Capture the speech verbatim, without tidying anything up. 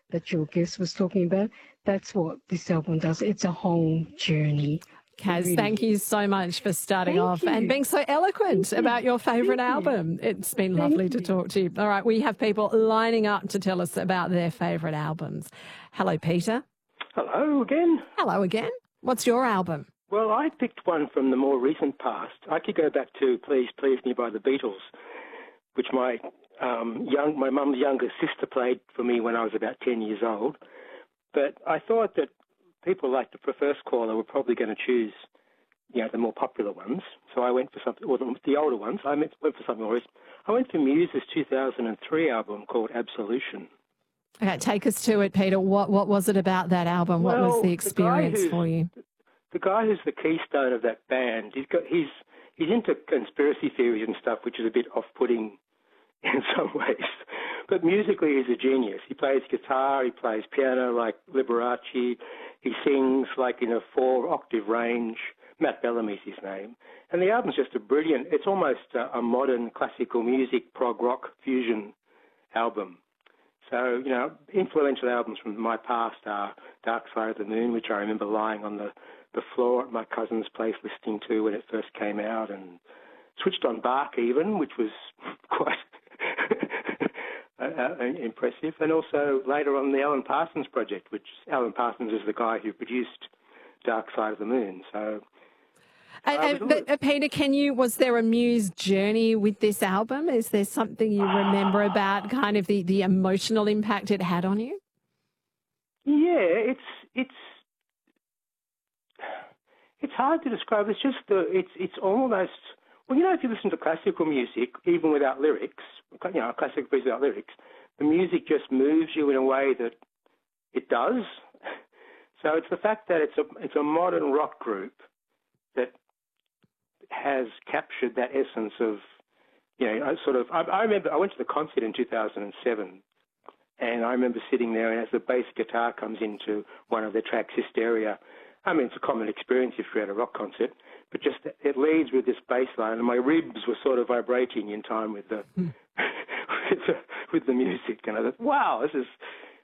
that your guest was talking about. That's what this album does. It's a whole journey. Kaz, really thank is. you so much for starting Thank off you. and being so eloquent Thank about you. your favourite Thank you. album. It's been Thank lovely you. to talk to you. All right, we have people lining up to tell us about their favourite albums. Hello, Peter. Hello again. Hello again. What's your album? Well, I picked one from the more recent past. I could go back to Please Please Me by the Beatles, which my um, young my mum's younger sister played for me when I was about ten years old. But I thought that people like the first caller were probably going to choose, you know, the more popular ones. So I went for something, or the, the older ones. I went for something more recent. I went for Muse's two thousand three album called Absolution. Okay, take us to it, Peter. What what was it about that album? What well, was the experience the for you? The guy who's the keystone of that band, he's got he's he's into conspiracy theories and stuff, which is a bit off-putting in some ways. But musically, he's a genius. He plays guitar, he plays piano like Liberace, he sings like in a four-octave range. Matt Bellamy's his name. And the album's just a brilliant, it's almost a, a modern classical music, prog rock fusion album. So, you know, influential albums from my past are Dark Side of the Moon, which I remember lying on the, the floor at my cousin's place listening to when it first came out, and Switched on Bach even, which was quite uh, impressive. And also later on the Alan Parsons Project, which Alan Parsons is the guy who produced Dark Side of the Moon. So... Uh, but, uh, Peter, can you? Was there a Muse journey with this album? Is there something you remember about kind of the, the emotional impact it had on you? Yeah, it's it's it's hard to describe. It's just the it's it's almost well, you know, if you listen to classical music, even without lyrics, you know, classical piece without lyrics, the music just moves you in a way that it does. So it's the fact that it's a it's a modern rock group that has captured that essence of, you know, sort of, I, I remember I went to the concert in two thousand seven, and I remember sitting there, and as the bass guitar comes into one of the tracks, Hysteria, I mean, it's a common experience if you're at a rock concert, but just it leads with this bass line, and my ribs were sort of vibrating in time with the, with the, with the music, and I thought, wow, this is,